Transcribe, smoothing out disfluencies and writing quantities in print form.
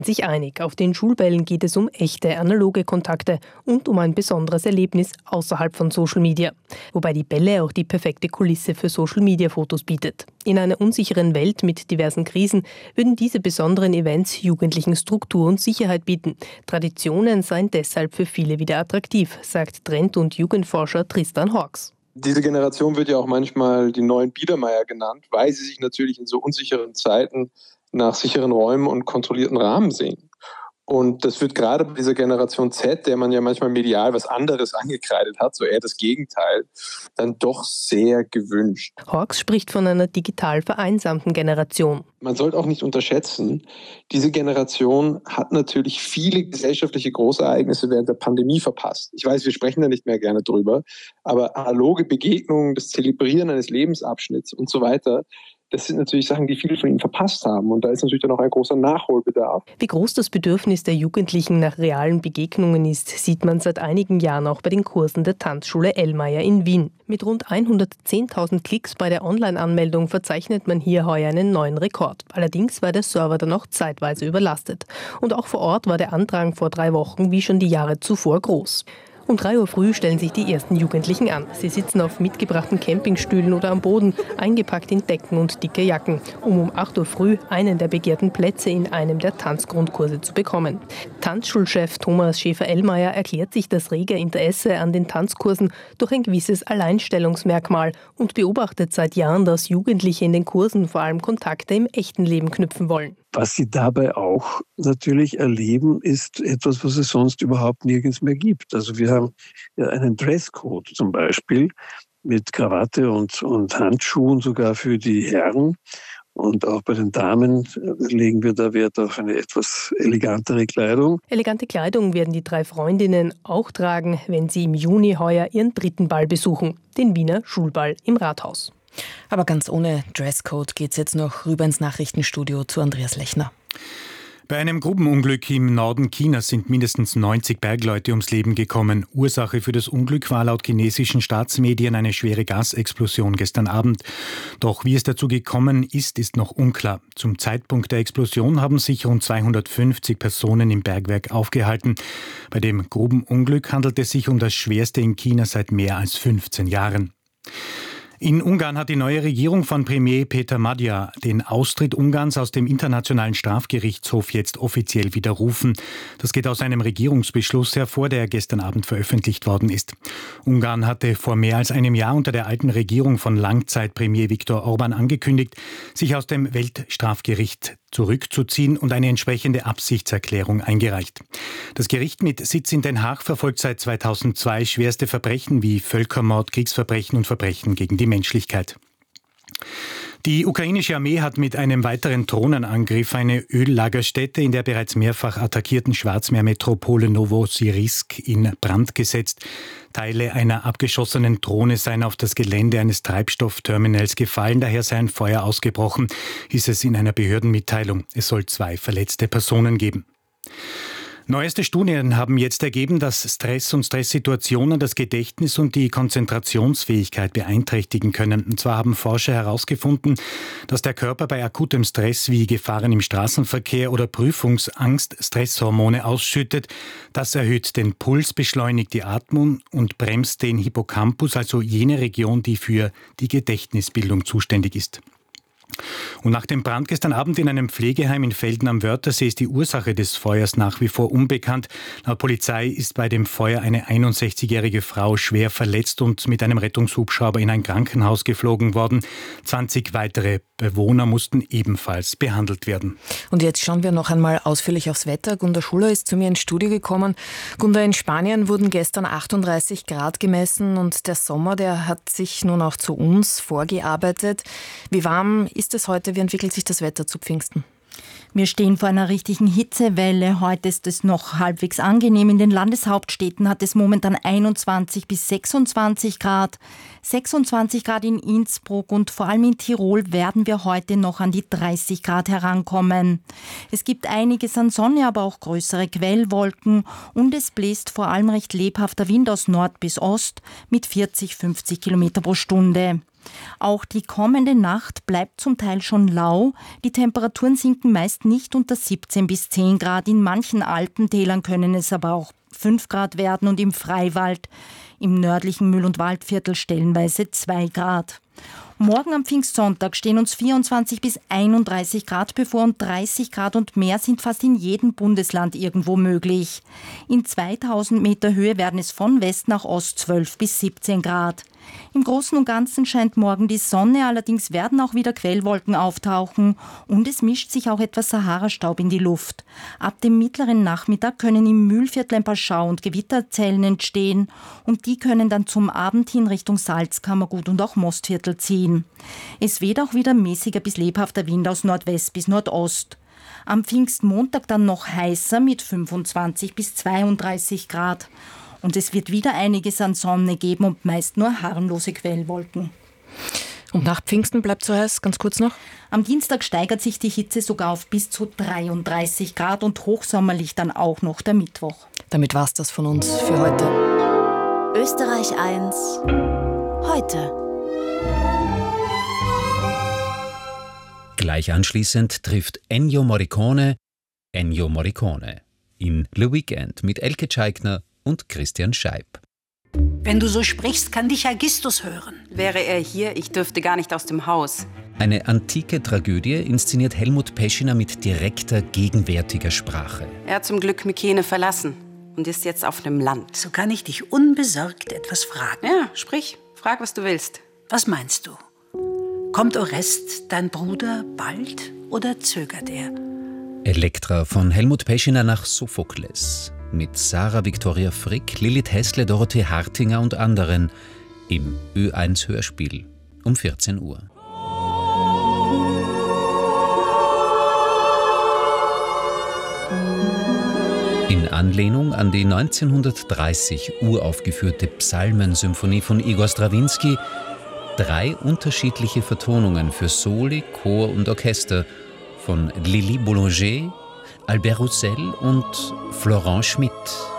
Sich einig, auf den Schulbällen geht es um echte analoge Kontakte und um ein besonderes Erlebnis außerhalb von Social Media. Wobei die Bälle auch die perfekte Kulisse für Social Media Fotos bietet. In einer unsicheren Welt mit diversen Krisen würden diese besonderen Events Jugendlichen Struktur und Sicherheit bieten. Traditionen seien deshalb für viele wieder attraktiv, sagt Trend- und Jugendforscher Tristan Hawks. Diese Generation wird ja auch manchmal die neuen Biedermeier genannt, weil sie sich natürlich in so unsicheren Zeiten nach sicheren Räumen und kontrollierten Rahmen sehen. Und das wird gerade bei dieser Generation Z, der man ja manchmal medial was anderes angekreidet hat, so eher das Gegenteil, dann doch sehr gewünscht. Hawks spricht von einer digital vereinsamten Generation. Man sollte auch nicht unterschätzen, diese Generation hat natürlich viele gesellschaftliche Großereignisse während der Pandemie verpasst. Ich weiß, wir sprechen da nicht mehr gerne drüber, aber analoge Begegnungen, das Zelebrieren eines Lebensabschnitts und so weiter, das sind natürlich Sachen, die viele von ihnen verpasst haben. Und da ist natürlich dann auch ein großer Nachholbedarf. Wie groß das Bedürfnis der Jugendlichen nach realen Begegnungen ist, sieht man seit einigen Jahren auch bei den Kursen der Tanzschule Ellmeier in Wien. Mit rund 110.000 Klicks bei der Online-Anmeldung verzeichnet man hier heuer einen neuen Rekord. Allerdings war der Server dann auch zeitweise überlastet. Und auch vor Ort war der Andrang vor 3 Wochen wie schon die Jahre zuvor groß. Um 3 Uhr früh stellen sich die ersten Jugendlichen an. Sie sitzen auf mitgebrachten Campingstühlen oder am Boden, eingepackt in Decken und dicke Jacken, um 8 Uhr früh einen der begehrten Plätze in einem der Tanzgrundkurse zu bekommen. Tanzschulchef Thomas Schäfer-Ellmeier erklärt sich das rege Interesse an den Tanzkursen durch ein gewisses Alleinstellungsmerkmal und beobachtet seit Jahren, dass Jugendliche in den Kursen vor allem Kontakte im echten Leben knüpfen wollen. Was sie dabei auch natürlich erleben, ist etwas, was es sonst überhaupt nirgends mehr gibt. Also wir haben ja einen Dresscode zum Beispiel mit Krawatte und Handschuhen sogar für die Herren. Und auch bei den Damen legen wir da Wert auf eine etwas elegantere Kleidung. Elegante Kleidung werden die 3 Freundinnen auch tragen, wenn sie im Juni heuer ihren 3. Ball besuchen, den Wiener Schulball im Rathaus. Aber ganz ohne Dresscode geht's jetzt noch rüber ins Nachrichtenstudio zu Andreas Lechner. Bei einem Grubenunglück im Norden Chinas sind mindestens 90 Bergleute ums Leben gekommen. Ursache für das Unglück war laut chinesischen Staatsmedien eine schwere Gasexplosion gestern Abend. Doch wie es dazu gekommen ist, ist noch unklar. Zum Zeitpunkt der Explosion haben sich rund 250 Personen im Bergwerk aufgehalten. Bei dem Grubenunglück handelt es sich um das schwerste in China seit mehr als 15 Jahren. In Ungarn hat die neue Regierung von Premier Peter Magyar den Austritt Ungarns aus dem Internationalen Strafgerichtshof jetzt offiziell widerrufen. Das geht aus einem Regierungsbeschluss hervor, der gestern Abend veröffentlicht worden ist. Ungarn hatte vor mehr als einem Jahr unter der alten Regierung von Langzeitpremier Viktor Orbán angekündigt, sich aus dem Weltstrafgericht zurückzuziehen und eine entsprechende Absichtserklärung eingereicht. Das Gericht mit Sitz in Den Haag verfolgt seit 2002 schwerste Verbrechen wie Völkermord, Kriegsverbrechen und Verbrechen gegen die Menschlichkeit. Die ukrainische Armee hat mit einem weiteren Drohnenangriff eine Öllagerstätte in der bereits mehrfach attackierten Schwarzmeermetropole Novosibirsk in Brand gesetzt. Teile einer abgeschossenen Drohne seien auf das Gelände eines Treibstoffterminals gefallen, daher sei ein Feuer ausgebrochen, hieß es in einer Behördenmitteilung. Es soll 2 verletzte Personen geben. Neueste Studien haben jetzt ergeben, dass Stress und Stresssituationen das Gedächtnis und die Konzentrationsfähigkeit beeinträchtigen können. Und zwar haben Forscher herausgefunden, dass der Körper bei akutem Stress wie Gefahren im Straßenverkehr oder Prüfungsangst Stresshormone ausschüttet. Das erhöht den Puls, beschleunigt die Atmung und bremst den Hippocampus, also jene Region, die für die Gedächtnisbildung zuständig ist. Und nach dem Brand gestern Abend in einem Pflegeheim in Velden am Wörthersee ist die Ursache des Feuers nach wie vor unbekannt. Laut Polizei ist bei dem Feuer eine 61-jährige Frau schwer verletzt und mit einem Rettungshubschrauber in ein Krankenhaus geflogen worden. 20 weitere Bewohner mussten ebenfalls behandelt werden. Und jetzt schauen wir noch einmal ausführlich aufs Wetter. Gunda Schuller ist zu mir ins Studio gekommen. Gunda, in Spanien wurden gestern 38 Grad gemessen und der Sommer, der hat sich nun auch zu uns vorgearbeitet. Wie warm ist es heute? Wie entwickelt sich das Wetter zu Pfingsten? Wir stehen vor einer richtigen Hitzewelle. Heute ist es noch halbwegs angenehm. In den Landeshauptstädten hat es momentan 21 bis 26 Grad. 26 Grad in Innsbruck und vor allem in Tirol werden wir heute noch an die 30 Grad herankommen. Es gibt einiges an Sonne, aber auch größere Quellwolken und es bläst vor allem recht lebhafter Wind aus Nord bis Ost mit 40, 50 Kilometer pro Stunde. Auch die kommende Nacht bleibt zum Teil schon lau. Die Temperaturen sinken meist nicht unter 17 bis 10 Grad. In manchen Alpentälern können es aber auch 5 Grad werden und im Freiwald, im nördlichen Mühl- und Waldviertel stellenweise 2 Grad. Morgen am Pfingstsonntag stehen uns 24 bis 31 Grad bevor und 30 Grad und mehr sind fast in jedem Bundesland irgendwo möglich. In 2000 Meter Höhe werden es von West nach Ost 12 bis 17 Grad. Im Großen und Ganzen scheint morgen die Sonne, allerdings werden auch wieder Quellwolken auftauchen und es mischt sich auch etwas Sahara-Staub in die Luft. Ab dem mittleren Nachmittag können im Mühlviertel ein paar Schau- und Gewitterzellen entstehen und die können dann zum Abend hin Richtung Salzkammergut und auch Mostviertel ziehen. Es weht auch wieder mäßiger bis lebhafter Wind aus Nordwest bis Nordost. Am Pfingstmontag dann noch heißer mit 25 bis 32 Grad. Und es wird wieder einiges an Sonne geben und meist nur harmlose Quellwolken. Und nach Pfingsten bleibt es so heiß, ganz kurz noch? Am Dienstag steigert sich die Hitze sogar auf bis zu 33 Grad und hochsommerlich dann auch noch der Mittwoch. Damit war's das von uns für heute. Österreich 1 heute. Gleich anschließend trifft Ennio Morricone in Le Weekend mit Elke Tscheigner und Christian Scheib. Wenn du so sprichst, kann dich Aegisthus hören. Wäre er hier, ich dürfte gar nicht aus dem Haus. Eine antike Tragödie inszeniert Helmut Peschiner mit direkter, gegenwärtiger Sprache. Er hat zum Glück Mykene verlassen und ist jetzt auf einem Land. So kann ich dich unbesorgt etwas fragen. Ja, sprich. Frag, was du willst. Was meinst du? Kommt Orest, dein Bruder, bald oder zögert er? Elektra von Helmut Peschiner nach Sophokles. Mit Sarah Victoria Frick, Lilith Hessle, Dorothee Hartinger und anderen im Ö1 Hörspiel um 14 Uhr. In Anlehnung an die 1930 uraufgeführte Psalmensymphonie von Igor Strawinski 3 unterschiedliche Vertonungen für Soli, Chor und Orchester von Lili Boulanger, Albert Roussel und Florent Schmidt.